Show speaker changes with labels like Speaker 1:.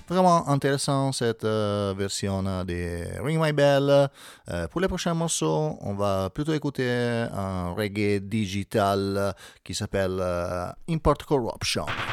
Speaker 1: Vraiment intéressant cette version de Ring My Bell. Pour les prochains morceaux, on va plutôt écouter un reggae digital qui s'appelle Import Corruption.